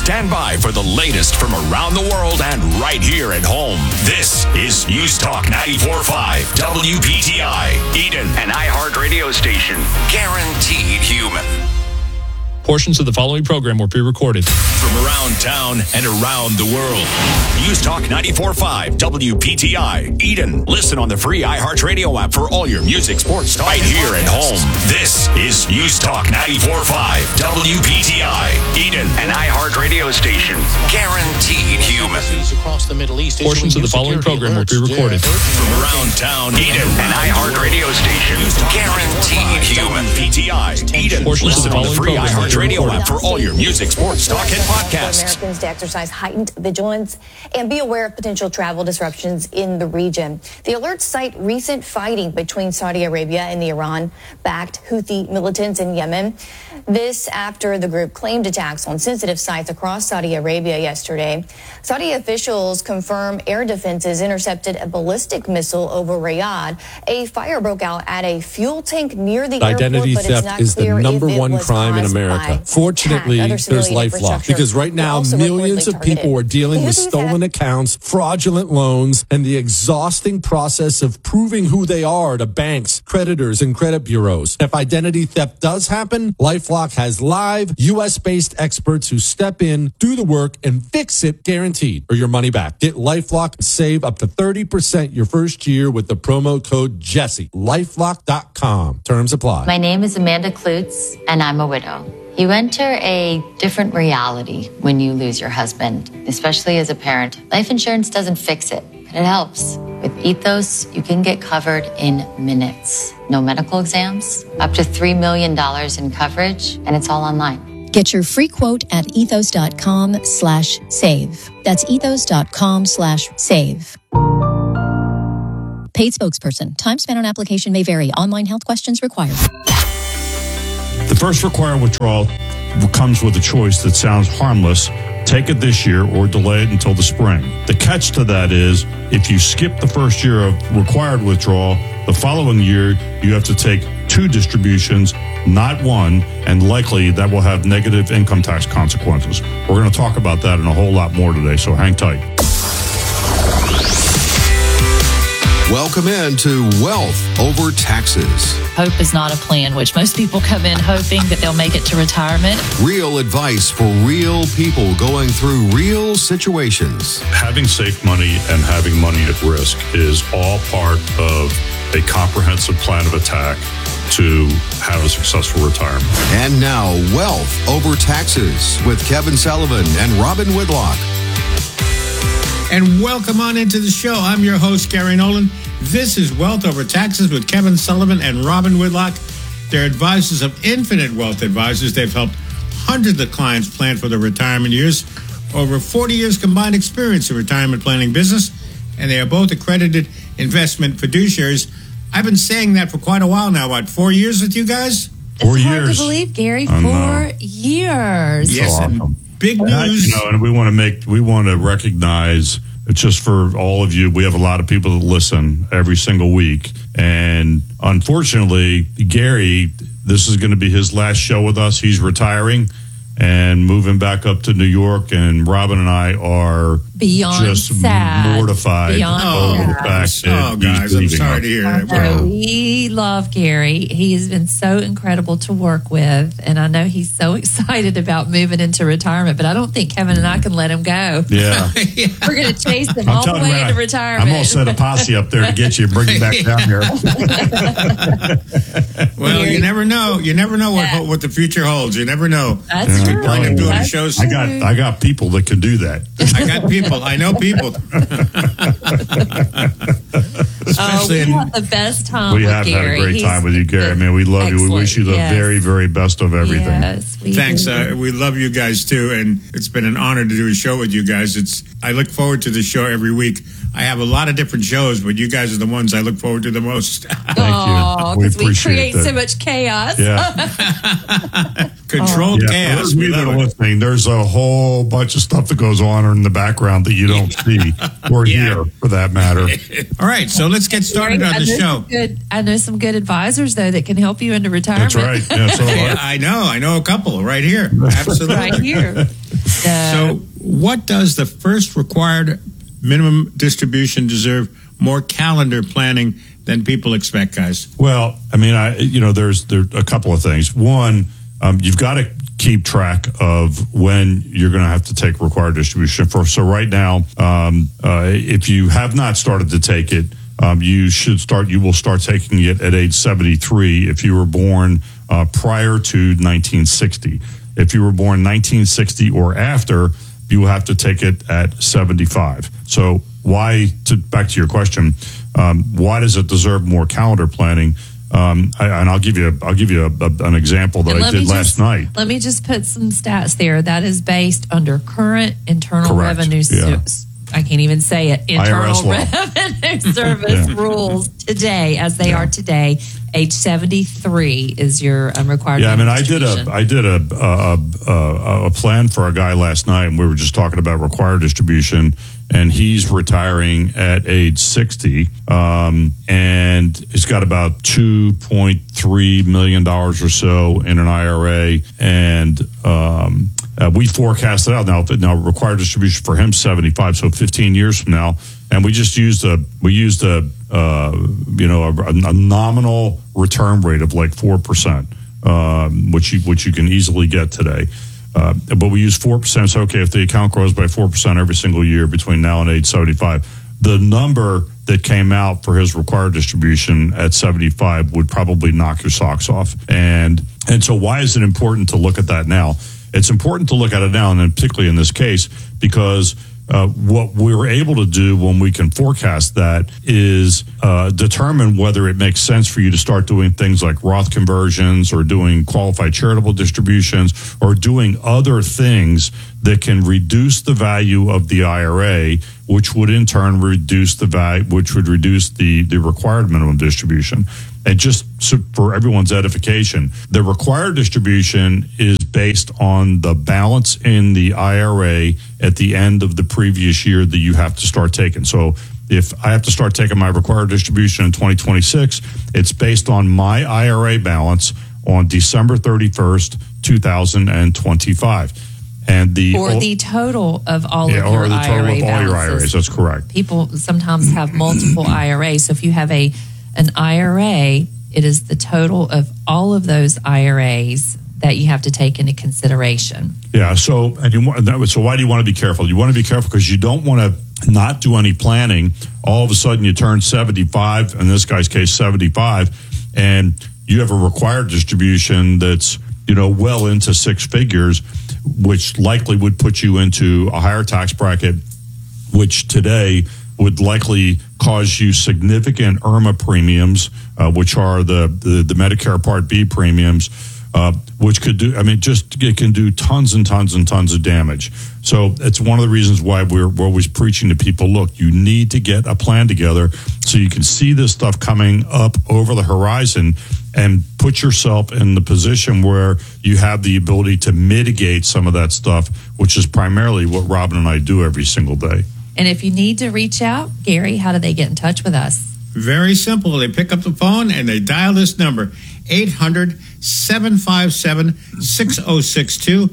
Stand by for the latest from around the world and right here at home. This is News Talk 94.5 WPTI, Eden, an iHeart radio station. Guaranteed human. Portions of the following program were pre-recorded. From around town and around the world. News Talk 94.5 WPTI, Eden. Listen on the free iHeart radio app for all your music, sports, right here at home. This is News Talk 94.5 WPTI, Eden, an iHeart radio station. Guaranteed human. Across the Middle East, Portions of the following program were pre-recorded. From around town, Eden, an iHeart radio station. Guaranteed human. PTI, Eden. Listen on the free iHeart radio app for all your music, sports, talk, and podcasts. Americans to exercise heightened vigilance and be aware of potential travel disruptions in the region. The alerts cite recent fighting between Saudi Arabia and the Iran-backed Houthi militants in Yemen. This after the group claimed attacks on sensitive sites across Saudi Arabia yesterday. Saudi officials confirm air defenses intercepted a ballistic missile over Riyadh. A fire broke out at a fuel tank near the Identity airport, but it's theft not is the clear number if it one was crime in caused America. by Fortunately, Other there's civilian LifeLock infrastructure because right now also millions reportedly of people are dealing with targeted. stolen accounts, fraudulent loans, and the exhausting process of proving who they are to banks, creditors, and credit bureaus. If identity theft does happen, LifeLock has live U.S.-based experts who step in, do the work, and fix it guaranteed or your money back. Get LifeLock and save up to 30% your first year with the promo code Jesse. LifeLock.com. Terms apply. My name is Amanda Klutz, and I'm a widow. You enter a different reality when you lose your husband, especially as a parent. Life insurance doesn't fix it, but it helps. With Ethos, you can get covered in minutes. No medical exams, up to $3 million in coverage, and it's all online. Get your free quote at ethos.com/save. That's ethos.com/save. Paid spokesperson. Time spent on application may vary. Online health questions required. The first required withdrawal comes with a choice that sounds harmless. Take it this year or delay it until the spring. The catch to that is if you skip the first year of required withdrawal, the following year you have to take 2 distributions, not one, and likely that will have negative income tax consequences. We're going to talk about that and a whole lot more today, so hang tight. Welcome in to Wealth Over Taxes. Hope is not a plan, which most people come in hoping that they'll make it to retirement. Real advice for real people going through real situations. Having safe money and having money at risk is all part of a comprehensive plan of attack to have a successful retirement. And now, Wealth Over Taxes with Kevin Sullivan and Robin Whitlock. And welcome on into the show. I'm your host, Gary Nolan. This is Wealth Over Taxes with Kevin Sullivan and Robin Whitlock. They're advisors of Infinite Wealth Advisors. They've helped hundreds of clients plan for their retirement years. Over 40 years combined experience in retirement planning business, and they are both accredited investment fiduciaries. I've been saying that for quite a while now. What, 4 years with you guys? 4 years. It's hard to believe, Gary. 4 years. Yes, awesome. and big news. And we want to recognize, it's just for all of you. We have a lot of people that listen every single week. And unfortunately, Gary, this is going to be his last show with us. He's retiring and moving back up to New York. And Robin and I are beyond just sad. mortified over the fact that guys, he's I'm leaving sorry us. to hear that. We love Gary. He has been so incredible to work with, and I know he's so excited about moving into retirement, but I don't think Kevin and I can let him go. Yeah. We're going to chase him all the way into retirement. I'm going to set a posse up there to get you and bring you back down here. Well, you never know. You never know what the future holds. You never know. That's true. Wind up doing shows. I got people that can do that. I got people. I know people. Especially we have the best time We with have Gary. had a great time with you, Gary. Man, we love you. We wish you the very, very best of everything. Yes, Thanks. We love you guys too, and it's been an honor to do a show with you guys. I look forward to the show every week. I have a lot of different shows, but you guys are the ones I look forward to the most. Thank you. Because we appreciate create that. so much chaos. Yeah. Controlled chaos. We love it. Listening. There's a whole bunch of stuff that goes on in the background that you don't see or hear, for that matter. All right, so let's get started on the show. I know some good advisors, though, that can help you into retirement. That's right. Yeah, so I know a couple right here. Absolutely. Right here. So what does the first required minimum distribution deserve more calendar planning than people expect, guys? Well, I mean, there's a couple of things. One, you've got to keep track of when you're going to have to take required distribution. So right now, if you have not started to take it, you will start taking it at age 73 if you were born prior to 1960. If you were born 1960 or after, you will have to take it at 75. So back to your question, why does it deserve more calendar planning? And I'll give you an example that I did last night. Let me just put some stats there. That is based under current Internal Revenue Service. I can't even say it. Internal Revenue Service rules today, as they are today. Age 73 is your required. Yeah, I mean, I did a plan for a guy last night, and we were just talking about required distribution. And he's retiring at age 60, and he's got about $2.3 million or so in an IRA, and we forecasted out now required distribution for him 75, so 15 years from now, and we used a nominal return rate of like 4%, which you can easily get today. But we use 4%. So, okay, if the account grows by 4% every single year between now and age 75, the number that came out for his required distribution at 75 would probably knock your socks off. And so why is it important to look at that now? It's important to look at it now, and then particularly in this case, because what we were able to do when we can forecast that is determine whether it makes sense for you to start doing things like Roth conversions or doing qualified charitable distributions or doing other things that can reduce the value of the IRA, which would in turn reduce the value, which would reduce the required minimum distribution. And just so for everyone's edification, the required distribution is based on the balance in the IRA at the end of the previous year that you have to start taking. So if I have to start taking my required distribution in 2026, it's based on my IRA balance on December 31st, 2025. And the total of all of your or the total IRA of all your IRAs. That's correct. People sometimes have multiple IRAs. So if you have an IRA, it is the total of all of those IRAs that you have to take into consideration. Yeah. So why do you want to be careful? You want to be careful because you don't want to not do any planning. All of a sudden, you turn 75, in this guy's case, 75, and you have a required distribution that's well into six figures, which likely would put you into a higher tax bracket, which today would likely cause you significant IRMAA premiums, which are the Medicare Part B premiums, which could do, it can do tons and tons and tons of damage. So it's one of the reasons why we're always preaching to people, look, you need to get a plan together so you can see this stuff coming up over the horizon and put yourself in the position where you have the ability to mitigate some of that stuff, which is primarily what Robin and I do every single day. And if you need to reach out, Gary, how do they get in touch with us? Very simple. They pick up the phone and they dial this number, 800-757-6062,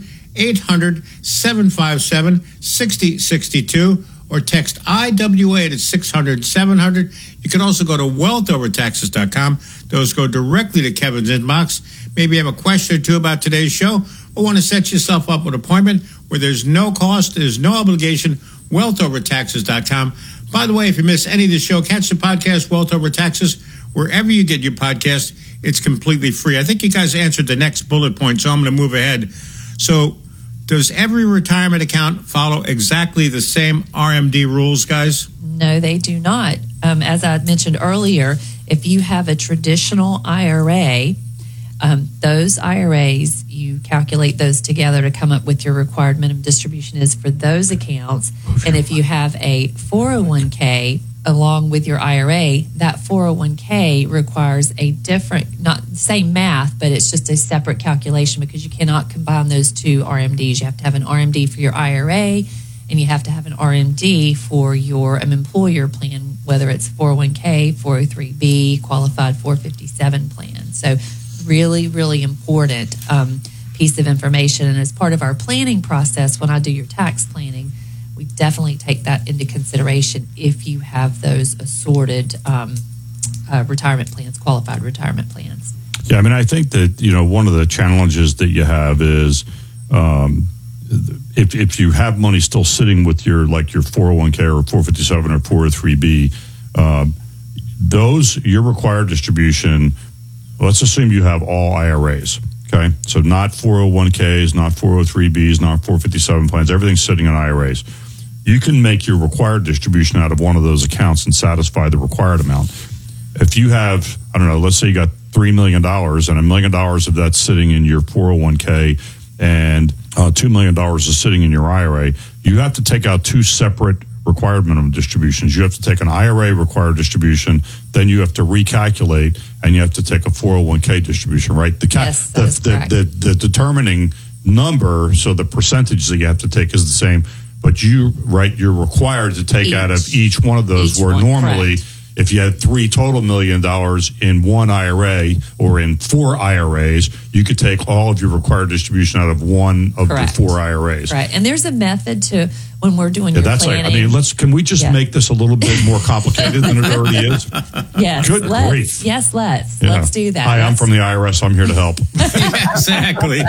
800-757-6062, or text IWA to 600-700. You can also go to wealthovertaxes.com. Those go directly to Kevin's inbox. Maybe you have a question or two about today's show or want to set yourself up with an appointment where there's no cost, there's no obligation. wealthovertaxes.com. By the way, if you miss any of the show, catch the podcast, Wealth Over Taxes, wherever you get your podcast. It's completely free. I think you guys answered the next bullet point, so I'm going to move ahead. So does every retirement account follow exactly the same RMD rules, guys? No, they do not. As I mentioned earlier, if you have a traditional IRA, those IRAs, you calculate those together to come up with your required minimum distribution is for those accounts. And if you have a 401k, along with your IRA, that 401k requires a different, not the same math, but it's just a separate calculation because you cannot combine those two RMDs. You have to have an RMD for your IRA and you have to have an RMD for your employer plan, whether it's 401k, 403b, qualified 457 plan. So really, really important piece of information. And as part of our planning process, when I do your tax planning, we definitely take that into consideration if you have those assorted retirement plans, qualified retirement plans. Yeah, I mean, I think that, one of the challenges that you have is if you have money still sitting with your 401k or 457 or 403b, your required distribution, let's assume you have all IRAs. Okay, so not 401ks, not 403bs, not 457 plans. Everything's sitting in IRAs. You can make your required distribution out of one of those accounts and satisfy the required amount. If you have, I don't know, let's say you got $3 million and $1 million of that's sitting in your 401k and $2 million is sitting in your IRA, you have to take out two separate required minimum distributions. You have to take an IRA required distribution, then you have to recalculate, and you have to take a 401k distribution, right? The determining number, so the percentage that you have to take is the same, but you're required to take out of each one of those, where normally, correct, if you had $3 total million in one IRA or in 4 IRAs, you could take all of your required distribution out of one of the 4 IRAs. Right, and there's a method to when we're doing your planning. Can we just make this a little bit more complicated than it already is? Yes, good grief. Yes, let's. Yeah. Let's do that. Hi, I'm from the IRS. I'm here to help. Exactly.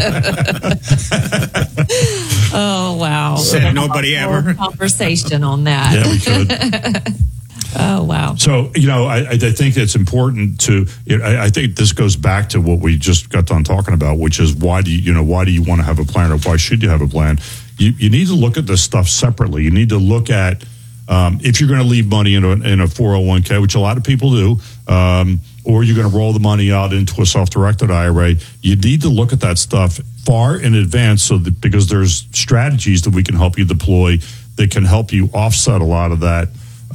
Oh, wow. Said nobody ever. Conversation on that. Yeah, we could. Oh, wow. So, I think it's important to, I think this goes back to what we just got done talking about, which is why do you want to have a plan, or why should you have a plan? You need to look at this stuff separately. You need to look at if you're going to leave money in a 401k, which a lot of people do, or you're going to roll the money out into a self-directed IRA. You need to look at that stuff far in advance, because there's strategies that we can help you deploy that can help you offset a lot of that.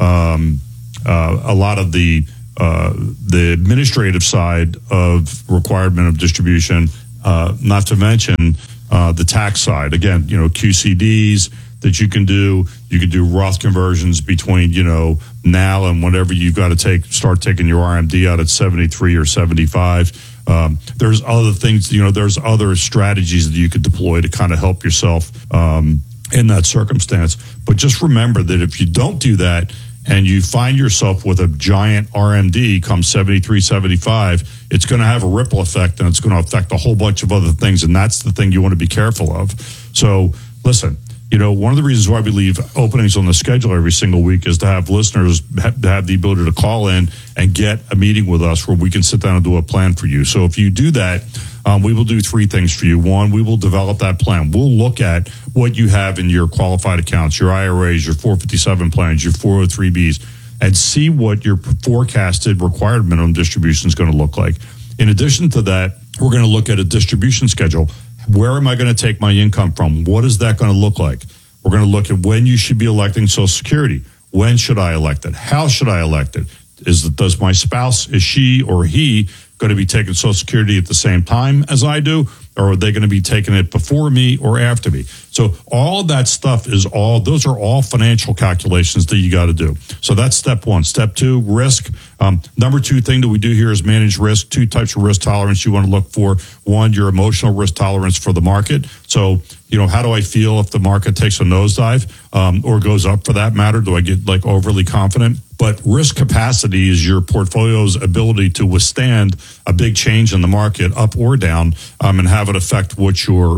A lot of the administrative side of required minimum distribution, not to mention the tax side. Again, QCDs that you can do. You can do Roth conversions between now and whenever you've got to start taking your RMD out at 73 or 75. There's other things. There's other strategies that you could deploy to kind of help yourself in that circumstance. But just remember that if you don't do that, and you find yourself with a giant RMD come 73, 75, it's going to have a ripple effect, and it's going to affect a whole bunch of other things, and that's the thing you want to be careful of. So, listen, one of the reasons why we leave openings on the schedule every single week is to have listeners have the ability to call in and get a meeting with us where we can sit down and do a plan for you. So if you do that, we will do 3 things for you. 1, we will develop that plan. We'll look at what you have in your qualified accounts, your IRAs, your 457 plans, your 403bs, and see what your forecasted required minimum distribution is going to look like. In addition to that, we're going to look at a distribution schedule. Where am I going to take my income from? What is that going to look like? We're going to look at when you should be electing Social Security. When should I elect it? How should I elect it? Does my spouse, is she or he going to be taking Social Security at the same time as I do? Or are they going to be taking it before me or after me? So all that stuff those are all financial calculations that you got to do. So that's step 1. Step 2, risk. Number 2 thing that we do here is manage risk. 2 types of risk tolerance you want to look for. 1, your emotional risk tolerance for the market. So, how do I feel if the market takes a nosedive or goes up for that matter? Do I get overly confident? But risk capacity is your portfolio's ability to withstand a big change in the market, up or down, and have it affect what your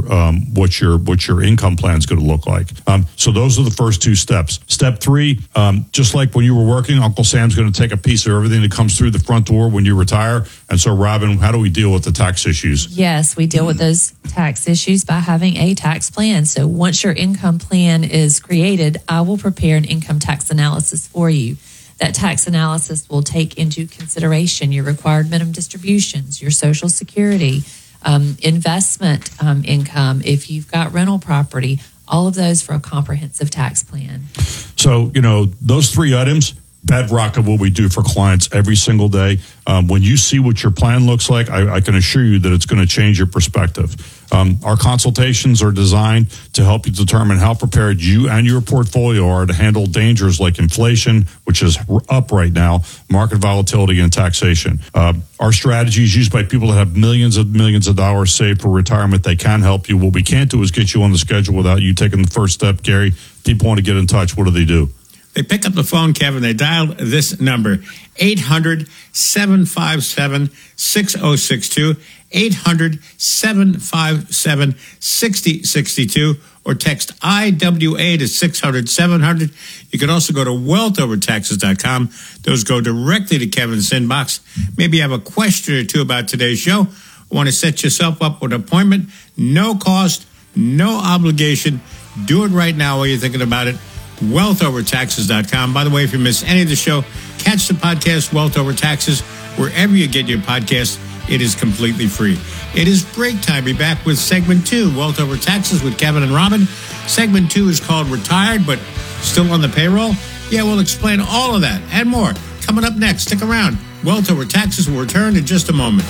income plan is going to look like. So those are the first 2 steps. Step 3, just like when you were working, Uncle Sam's going to take a piece of everything that comes through the front door when you retire. And so, Robin, how do we deal with the tax issues? Yes, we deal with those tax issues by having a tax plan. So once your income plan is created, I will prepare an income tax analysis for you. That tax analysis will take into consideration your required minimum distributions, your Social Security, investment income, if you've got rental property, all of those for a comprehensive tax plan. So, those 3 items, bedrock of what we do for clients every single day. When you see what your plan looks like, I can assure you that it's going to change your perspective. Our consultations are designed to help you determine how prepared you and your portfolio are to handle dangers like inflation, which is up right now, market volatility, and taxation. Our strategy is used by people that have millions of dollars saved for retirement. They can help you. What we can't do is get you on the schedule without you taking the first step, Gary. People want to get in touch. What do? They pick up the phone, Kevin. They dial this number, 800-757-6062, 800-757-6062, or text IWA to 600-700. You can also go to wealthovertaxes.com. Those go directly to Kevin's inbox. Maybe you have a question or two about today's show. Want to set yourself up with an appointment? No cost, no obligation. Do it right now while you're thinking about it. wealthovertaxes.com. By the way, if you miss any of the show, catch the podcast Wealth Over Taxes wherever you get your podcast. It is completely free. It is break time. Be back with segment 2, Wealth Over Taxes with Kevin and Robin. Segment 2 is called Retired but Still on the Payroll. Yeah, we'll explain all of that and more coming up next. Stick around. Wealth Over Taxes will return in just a moment.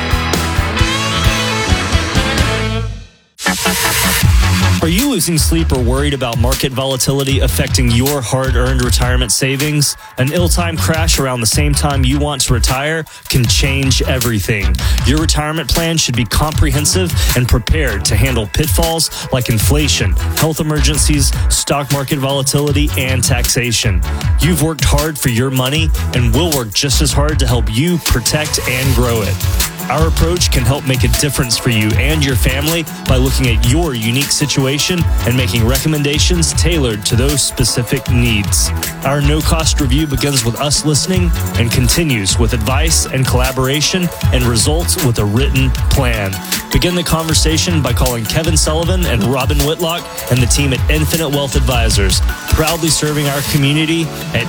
Are you losing sleep or worried about market volatility affecting your hard-earned retirement savings? An ill-timed crash around the same time you want to retire can change everything. Your retirement plan should be comprehensive and prepared to handle pitfalls like inflation, health emergencies, stock market volatility, and taxation. You've worked hard for your money, and we'll work just as hard to help you protect and grow it. Our approach can help make a difference for you and your family by looking at your unique situation and making recommendations tailored to those specific needs. Our no-cost review begins with us listening and continues with advice and collaboration and results with a written plan. Begin the conversation by calling Kevin Sullivan and Robin Whitlock and the team at Infinite Wealth Advisors, proudly serving our community at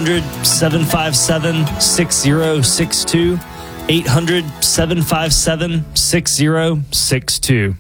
800-757-6062. 800-757-6062.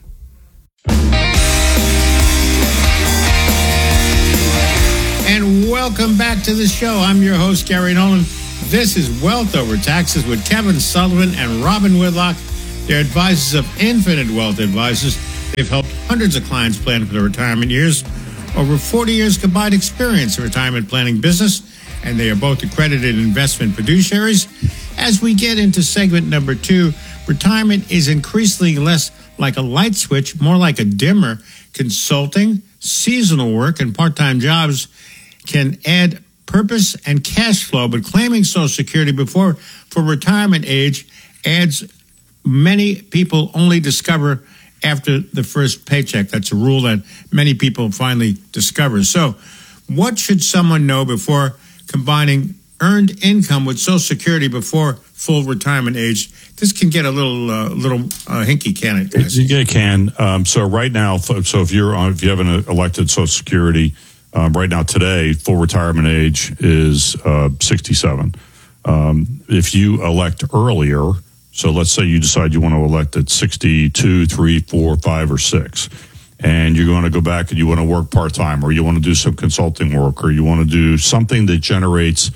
And welcome back to the show. I'm your host, Gary Nolan. This is Wealth Over Taxes with Kevin Sullivan and Robin Whitlock. They're advisors of Infinite Wealth Advisors. They've helped hundreds of clients plan for their retirement years. Over 40 years combined experience in retirement planning business, and they are both accredited investment fiduciaries. As we get into segment number 2, retirement is increasingly less like a light switch, more like a dimmer. Consulting, seasonal work, and part-time jobs can add purpose and cash flow, but claiming Social Security for retirement age adds many people only discover after the first paycheck. That's a rule that many people finally discover. So what should someone know before combining earned income with Social Security before full retirement age? This can get a little hinky, can it, guys? It can. So right now, if you have an elected Social Security, right now today, full retirement age is 67. If you elect earlier, so let's say you decide you want to elect at 62, 3, 4, 5, or 6. And you're going to go back and you want to work part-time, or you want to do some consulting work, or you want to do something that generates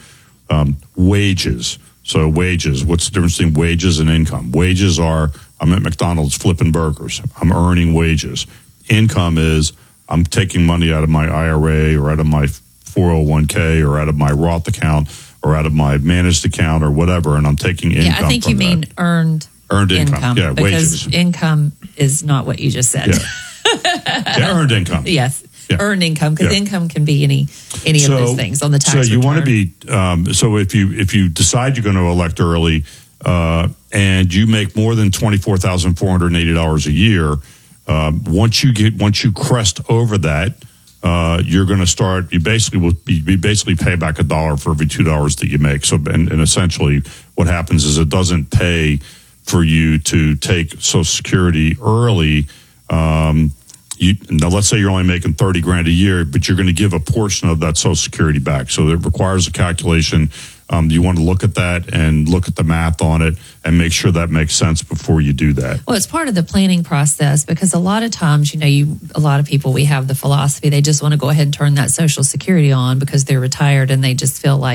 wages. So wages, what's the difference between wages and income? Wages are, I'm at McDonald's flipping burgers. I'm earning wages. Income is, I'm taking money out of my IRA or out of my 401k or out of my Roth account or out of my managed account or whatever, and I'm taking income. Yeah, I think you mean earned income. Yeah, because wages. Income is not what you just said. Yeah. Earned income. Yes. Yeah. Earned income, because income can be any of those things on the tax return. So you want to be, so if you decide you're going to elect early and you make more than $24,480 a year, once you crest over that, you're going to start, you basically pay back $1 for every $2 that you make. So, and essentially what happens is it doesn't pay for you to take Social Security early. Now let's say you're only making $30,000 a year, but you're going to give a portion of that Social Security back. So it requires a calculation. You want to look at that and look at the math on it and make sure that makes sense before you do that. Well, it's part of the planning process, because a lot of times, a lot of people, we have the philosophy, they just want to go ahead and turn that Social Security on because they're retired and they just feel like,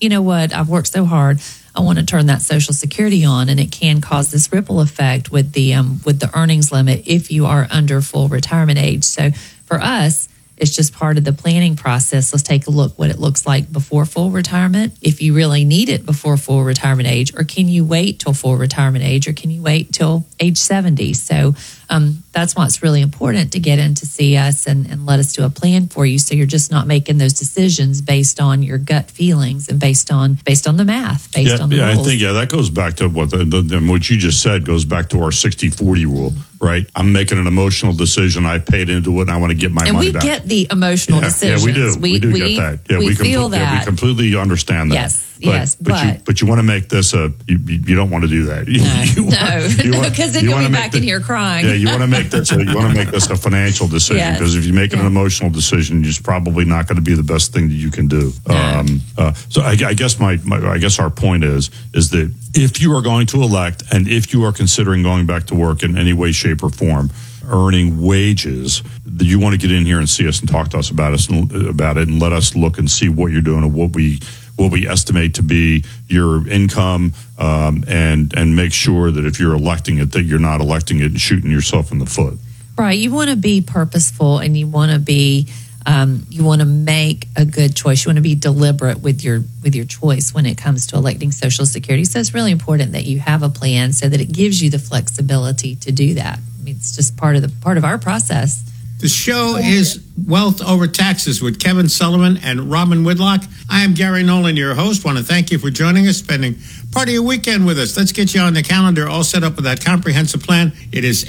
you know what, I've worked so hard, I want to turn that Social Security on, and it can cause this ripple effect with the earnings limit if you are under full retirement age. So for us, it's just part of the planning process. Let's take a look what it looks like before full retirement. If you really need it before full retirement age, or can you wait till full retirement age, or can you wait till age 70? So that's why it's really important to get in to see us and let us do a plan for you, so you're just not making those decisions based on your gut feelings and based on the math, based on the rules. I think that goes back to what you just said, goes back to our 60-40 rule, right? I'm making an emotional decision. I paid into it, and I want to get my money back. And we get the emotional decisions. Yeah, we do. We do get that. Yeah, we feel that. Yeah, we completely understand that. Yes. But you want to make this you don't want to do that. No, because then you'll be back in here crying. Yeah, you want to make this a financial decision, because if you make an emotional decision, it's probably not going to be the best thing that you can do. So I guess I guess our point is that if you are going to elect, and if you are considering going back to work in any way, shape, or form, earning wages, that you want to get in here and see us and talk to us about it, and let us look and see what you're doing and what we estimate to be your income, and make sure that if you're electing it, that you're not electing it and shooting yourself in the foot. Right. You want to be purposeful, and you want to be you want to make a good choice. You want to be deliberate with your choice when it comes to electing Social Security. So it's really important that you have a plan so that it gives you the flexibility to do that. I mean, it's just part of our process. The show is Wealth Over Taxes with Kevin Sullivan and Robin Whitlock. I am Gary Nolan, your host. Want to thank you for joining us, spending part of your weekend with us. Let's get you on the calendar, all set up with that comprehensive plan. It is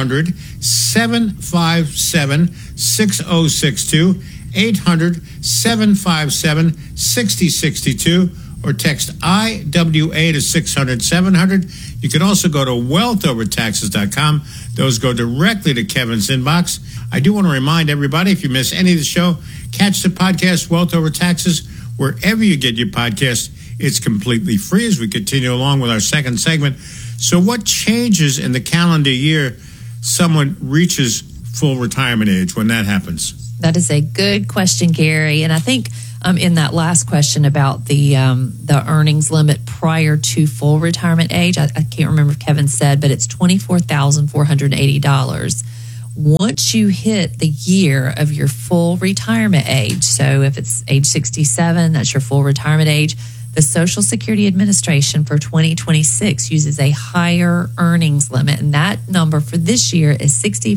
800-757-6062, 800-757-6062, or text IWA to 600-700. You can also go to wealthovertaxes.com. Those go directly to Kevin's inbox. I do want to remind everybody, if you miss any of the show, catch the podcast Wealth Over Taxes wherever you get your podcast. It's completely free as we continue along with our second segment. So what changes in the calendar year someone reaches full retirement age when that happens? That is a good question, Gary. And I think in that last question about the earnings limit prior to full retirement age, I can't remember if Kevin said, but it's $24,480. Once you hit the year of your full retirement age, so if it's age 67, that's your full retirement age, the Social Security Administration for 2026 uses a higher earnings limit, and that number for this year is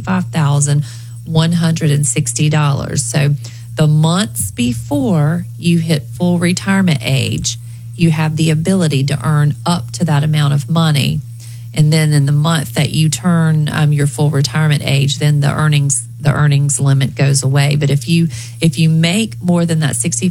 $65,160. So the months before you hit full retirement age, you have the ability to earn up to that amount of money. And then in the month that you turn your full retirement age, then the earnings limit goes away. But if you make more than that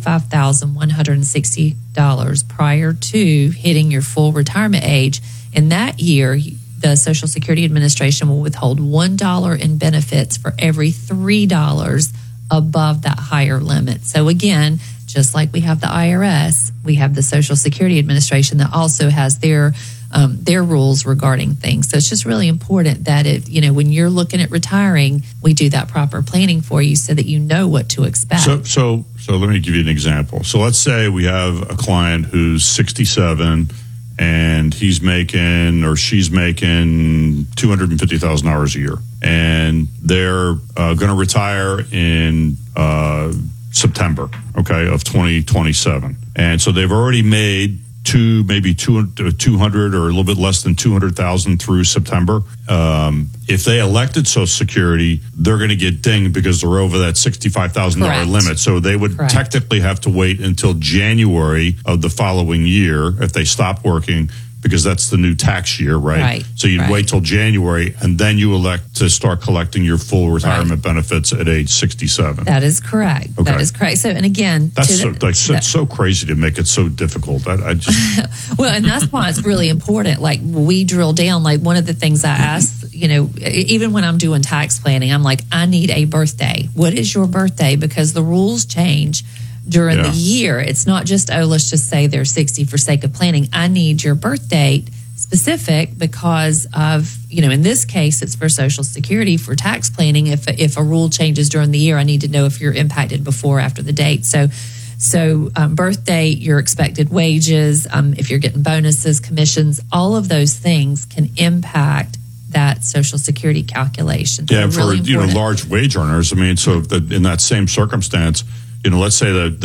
$65,160 prior to hitting your full retirement age, in that year, the Social Security Administration will withhold $1 in benefits for every $3 above that higher limit. So again, just like we have the IRS, we have the Social Security Administration that also has their rules regarding things. So it's just really important that when you're looking at retiring, we do that proper planning for you so that you know what to expect. So let me give you an example. So let's say we have a client who's 67 and he's making or she's making $250,000 a year, and they're going to retire in September, of 2027, and so they've already made maybe 200 or a little bit less than 200,000 through September. If they elected Social Security, they're going to get dinged because they're over that $65,000 limit. So they would technically have to wait until January of the following year if they stop working, because that's the new tax year, right? So you'd wait till January, and then you elect to start collecting your full retirement benefits at age 67. That is correct. Okay. That is correct. So, and again, that's so crazy to make it so difficult. I just well, and that's why it's really important. Like, we drill down. Like, one of the things I ask, even when I'm doing tax planning, I'm like, I need a birthday. What is your birthday? Because the rules change during the year. It's not just, let's just say they're 60 for sake of planning. I need your birth date specific because of, in this case, it's for Social Security for tax planning. If a rule changes during the year, I need to know if you're impacted before or after the date. So So birthday, your expected wages, if you're getting bonuses, commissions, all of those things can impact that Social Security calculation. Yeah, for really large wage earners. I mean, so in that same circumstance, let's say that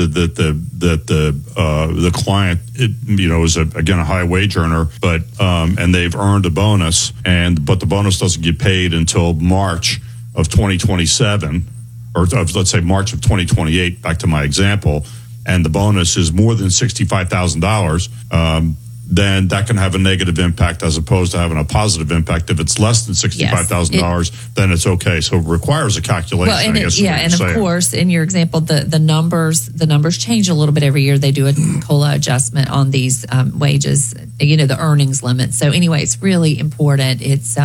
the client, is again a high wage earner, but and they've earned a bonus, but the bonus doesn't get paid until March of 2027, or let's say March of 2028. Back to my example, and the bonus is more than $65,000. Then that can have a negative impact as opposed to having a positive impact. If it's less than $65,000, then it's okay. So it requires a calculation. Well, and of course, in your example, the numbers change a little bit every year. They do a COLA adjustment on these wages, the earnings limit. So anyway, it's really important.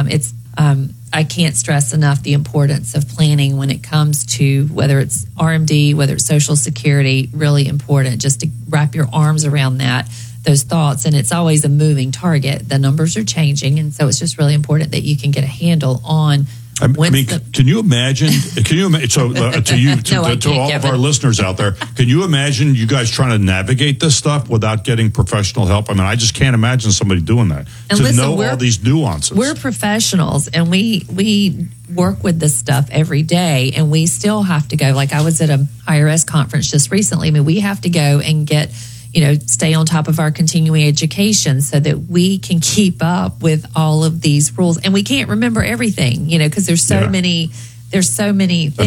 I can't stress enough the importance of planning when it comes to whether it's RMD, whether it's Social Security. Really important just to wrap your arms around those thoughts, and it's always a moving target. The numbers are changing, and so it's just really important that you can get a handle on. Can you imagine? So to all of our listeners out there, can you imagine you guys trying to navigate this stuff without getting professional help? I mean, I just can't imagine somebody doing that know all these nuances. We're professionals, and we work with this stuff every day, and we still have to go. Like I was at a IRS conference just recently. I mean, we have to go and get. Stay on top of our continuing education so that we can keep up with all of these rules. And we can't remember everything, because there's so many things. I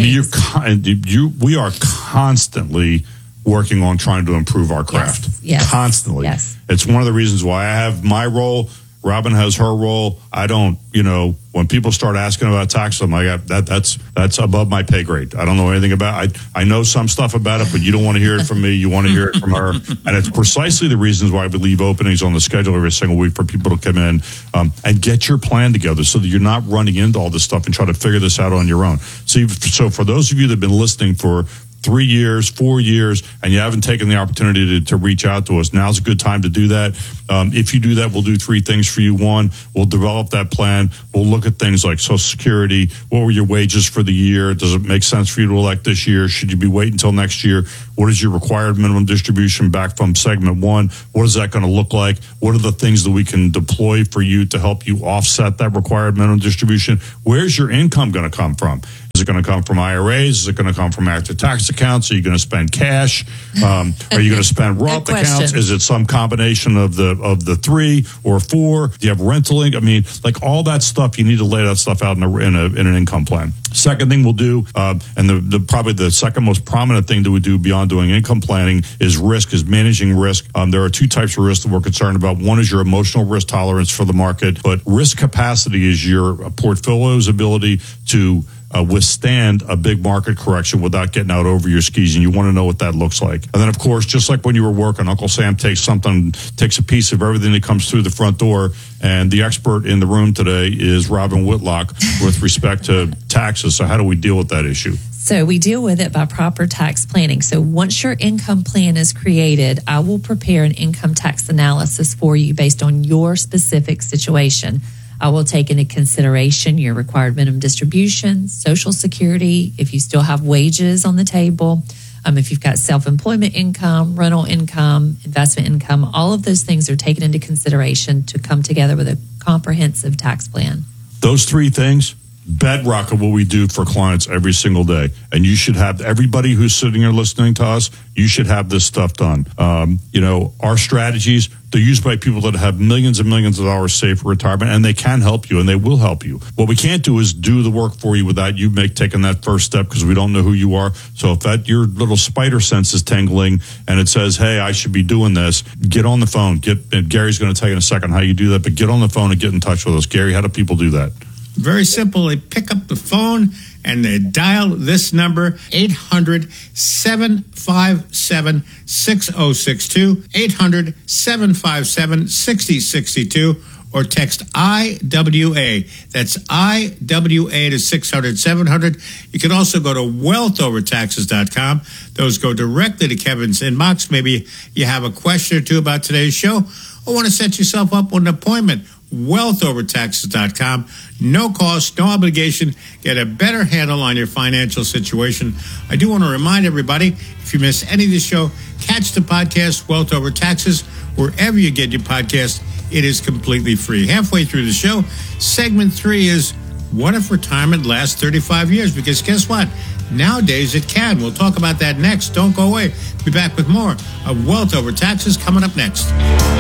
mean, we are constantly working on trying to improve our craft. Yes. Constantly. Yes. It's one of the reasons why I have my role. Robin has her role. I don't, when people start asking about taxes, I'm like, that's above my pay grade. I don't know anything about it. I know some stuff about it, but you don't want to hear it from me. You want to hear it from her. And it's precisely the reasons why we leave openings on the schedule every single week for people to come in and get your plan together so that you're not running into all this stuff and try to figure this out on your own. So for those of you that have been listening for 3 years, 4 years, and you haven't taken the opportunity to reach out to us, now's a good time to do that. If you do that, we'll do 3 things for you. 1, we'll develop that plan. We'll look at things like Social Security. What were your wages for the year? Does it make sense for you to elect this year? Should you be waiting until next year? What is your required minimum distribution back from segment 1? What is that going to look like? What are the things that we can deploy for you to help you offset that required minimum distribution? Where's your income going to come from? Is it going to come from IRAs? Is it going to come from after-tax accounts? Are you going to spend cash? Are you going to spend Roth accounts? Is it some combination of the 3 or 4? Do you have rental income? I mean, like all that stuff, you need to lay that stuff out in an income plan. Second thing we'll do, and probably the second most prominent thing that we do beyond doing income planning is managing risk. There are 2 types of risk that we're concerned about. One is your emotional risk tolerance for the market, but risk capacity is your portfolio's ability to withstand a big market correction without getting out over your skis, and you want to know what that looks like. And then, of course, just like when you were working, Uncle Sam takes a piece of everything that comes through the front door, and the expert in the room today is Robin Whitlock with respect to taxes. So how do we deal with that issue? So we deal with it by proper tax planning. So once your income plan is created, I will prepare an income tax analysis for you based on your specific situation. I will take into consideration your required minimum distribution, Social Security, if you still have wages on the table, if you've got self-employment income, rental income, investment income, all of those things are taken into consideration to come together with a comprehensive tax plan. Those 3 things, bedrock of what we do for clients every single day. And you should have, everybody who's sitting here listening to us, you should have this stuff done. Our strategies, they're used by people that have millions and millions of dollars saved for retirement, and they can help you, and they will help you. What we can't do is do the work for you without you taking that first step, because we don't know who you are. So if your little spider sense is tingling and it says, hey, I should be doing this, get on the phone. And Gary's going to tell you in a second how you do that, but get on the phone and get in touch with us. Gary, how do people do that? Very simple. They pick up the phone and they dial this number, 800-757-6062, 800-757-6062, or text IWA. That's IWA to 600-700. You can also go to wealthovertaxes.com. Those go directly to Kevin's inbox. Maybe you have a question or two about today's show, or want to set yourself up with an appointment wealthovertaxes.com. No cost, no obligation. Get a better handle on your financial situation. I do want to remind everybody, if you miss any of the show, catch the podcast, Wealth Over Taxes, wherever you get your podcast. It is completely free. Halfway through the show, segment 3 is, what if retirement lasts 35 years? Because guess what? Nowadays it can. We'll talk about that next. Don't go away. Be back with more of Wealth Over Taxes coming up next.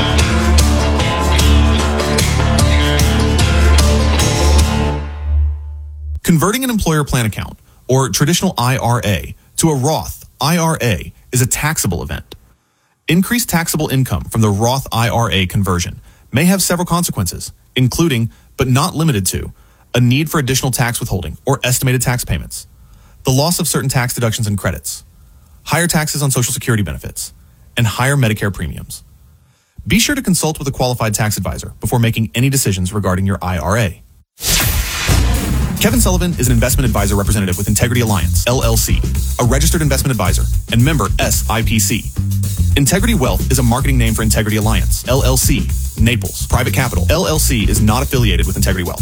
Converting an employer plan account, or traditional IRA, to a Roth IRA is a taxable event. Increased taxable income from the Roth IRA conversion may have several consequences, including, but not limited to, a need for additional tax withholding or estimated tax payments, the loss of certain tax deductions and credits, higher taxes on Social Security benefits, and higher Medicare premiums. Be sure to consult with a qualified tax advisor before making any decisions regarding your IRA. Kevin Sullivan is an investment advisor representative with Integrity Alliance, LLC, a registered investment advisor and member SIPC. Integrity Wealth is a marketing name for Integrity Alliance, LLC, Naples, Private Capital. LLC is not affiliated with Integrity Wealth.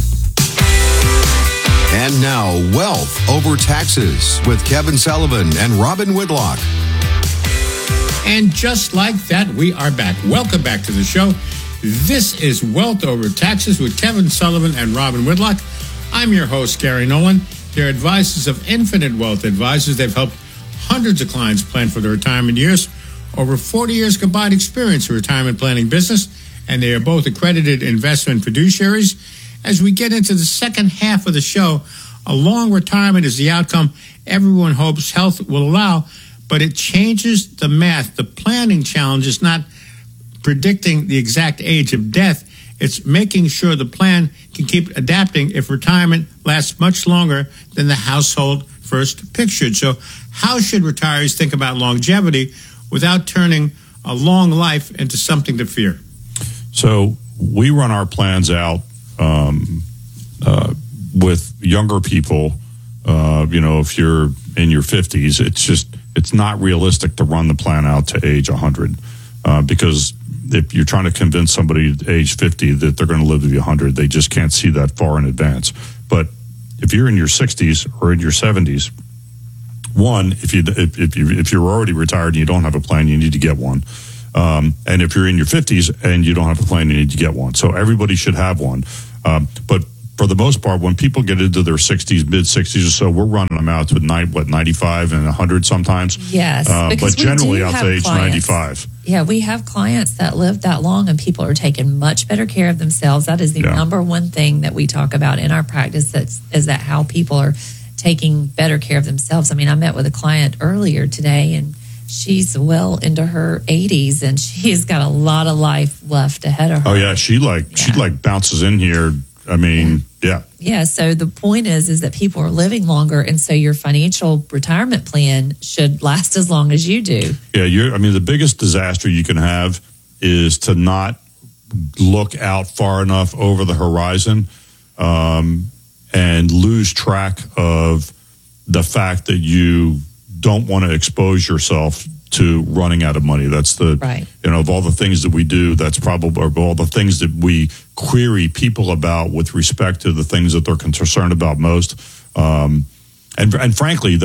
And now, Wealth Over Taxes with Kevin Sullivan and Robin Whitlock. And just like that, we are back. Welcome back to the show. This is Wealth Over Taxes with Kevin Sullivan and Robin Whitlock. I'm your host, Gary Nolan. They're advisors of Infinite Wealth Advisors. They've helped hundreds of clients plan for their retirement years. Over 40 years combined experience in retirement planning business, and they are both accredited investment fiduciaries. As we get into the second half of the show, a long retirement is the outcome everyone hopes health will allow, but it changes the math. The planning challenge is not predicting the exact age of death. It's making sure the plan can keep adapting if retirement lasts much longer than the household first pictured. So how should retirees think about longevity without turning a long life into something to fear? So we run our plans out with younger people. If you're in your 50s, it's not realistic to run the plan out to age 100 because if you're trying to convince somebody at age 50 that they're going to live to be 100, they just can't see that far in advance. But if you're in your 60s or in your 70s, one, if you're already retired and you don't have a plan, you need to get one. And if you're in your 50s and you don't have a plan, you need to get one. So everybody should have one. But for the most part, when people get into their 60s, mid-60s or so, we're running them out to 95 and 100 sometimes. Yes. But generally out to age 95. Yeah, we have clients that live that long and people are taking much better care of themselves. That is the number one thing that we talk about in our practice, is that how people are taking better care of themselves. I mean, I met with a client earlier today and she's well into her 80s and she's got a lot of life left ahead of her. Oh, yeah. She bounces in here. I mean, yeah. Yeah, so the point is that people are living longer, and so your financial retirement plan should last as long as you do. Yeah, the biggest disaster you can have is to not look out far enough over the horizon and lose track of the fact that you don't want to expose yourself to running out of money. That's right. Of all the things that we do, that's probably, of all the things that we query people about with respect to the things that they're concerned about most. And frankly,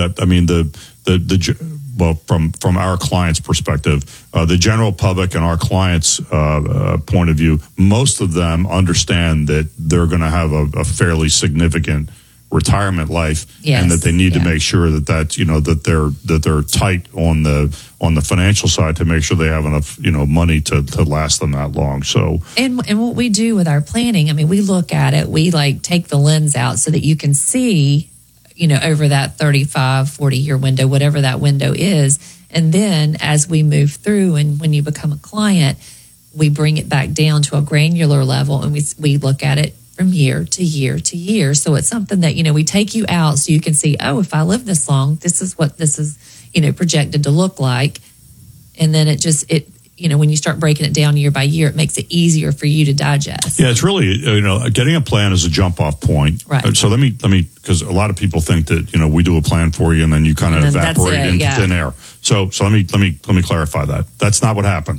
from our clients' perspective, the general public and our clients' point of view, most of them understand that they're going to have a fairly significant retirement life, and that they need to make sure that they're tight on the financial side to make sure they have enough money to last them that long. So and what we do with our planning, I mean, we look at it, we take the lens out so that you can see over that 35, 40 year window, whatever that window is, and then as we move through and when you become a client, we bring it back down to a granular level and we look at it from year to year to year. So it's something that, we take you out so you can see, if I live this long, this is what this is, projected to look like. And then when you start breaking it down year by year, it makes it easier for you to digest. Yeah, it's really, getting a plan is a jump off point. Right. So let me, because a lot of people think that, we do a plan for you and then you kind of evaporate into thin air. So let me clarify that. That's not what happens.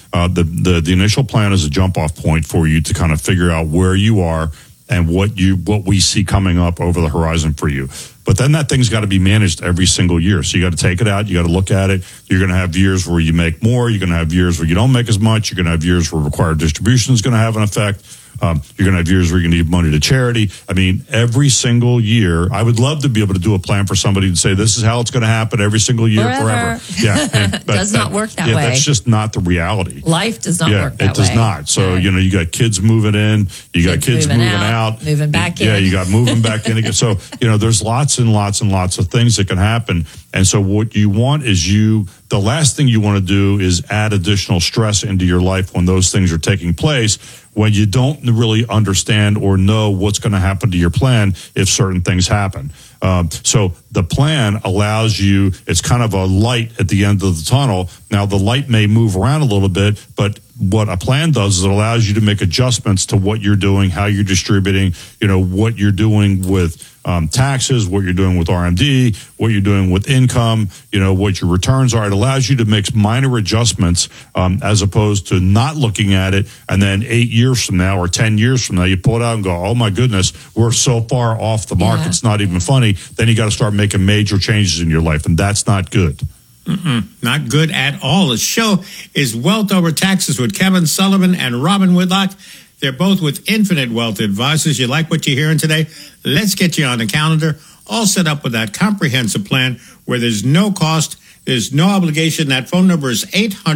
the initial plan is a jump off point for you to kind of figure out where you are and what we see coming up over the horizon for you. But then that thing's got to be managed every single year. So you got to take it out. You got to look at it. You're going to have years where you make more. You're going to have years where you don't make as much. You're going to have years where required distribution is going to have an effect. You're going to have years where you're going to give money to charity. I mean, every single year, I would love to be able to do a plan for somebody and say, this is how it's going to happen every single year forever. Yeah. Does not work that way. That's just not the reality. Life does not work that way. It does not. So, you got kids moving in, you got kids moving out. Moving back in. Yeah, you got moving back in again. So, there's lots and lots and lots of things that can happen. And so what you want is the last thing you want to do is add additional stress into your life when those things are taking place, when you don't really understand or know what's going to happen to your plan if certain things happen. So the plan allows you, it's kind of a light at the end of the tunnel. Now, the light may move around a little bit, but what a plan does is it allows you to make adjustments to what you're doing, how you're distributing, what you're doing with taxes, what you're doing with RMD, what you're doing with income, what your returns are. It allows you to make minor adjustments as opposed to not looking at it. And then 8 years from now or 10 years from now, you pull it out and go, oh my goodness, we're so far off the mark. Yeah. It's not even funny. Then you got to start making major changes in your life. And that's not good. Not good at all. The show is Wealth Over Taxes with Kevin Sullivan and Robin Whitlock. They're both with Infinite Wealth Advisors. You like what you're hearing today? Let's get you on the calendar, all set up with that comprehensive plan where there's no cost, there's no obligation. That phone number is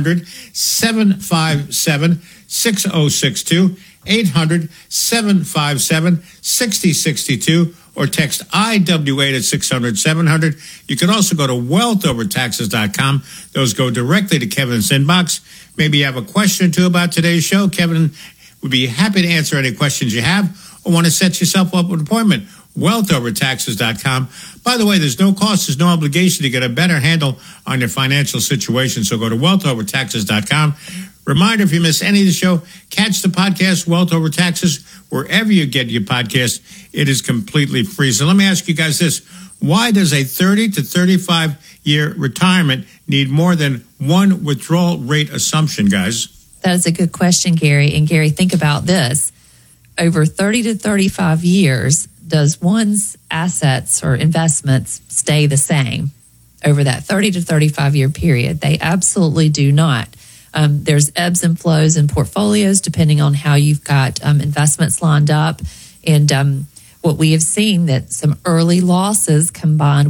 800-757-6062, 800-757-6062, or text IWA to 600-700. You can also go to wealthovertaxes.com. Those go directly to Kevin's inbox. Maybe you have a question or two about today's show. Kevin would be happy to answer any questions you have or want to set yourself up with an appointment. Wealthovertaxes.com. By the way, there's no cost, there's no obligation to get a better handle on your financial situation. So go to wealthovertaxes.com. Reminder, if you miss any of the show, catch the podcast, Wealth Over Taxes, wherever you get your podcast. It is completely free. So let me ask you guys this. Why does a 30 to 35-year retirement need more than one withdrawal rate assumption, guys? That is a good question, Gary. And Gary, think about this. Over 30 to 35 years, does one's assets or investments stay the same over that 30 to 35 year period? They absolutely do not. There's ebbs and flows in portfolios depending on how you've got investments lined up. And what we have seen that some early losses combined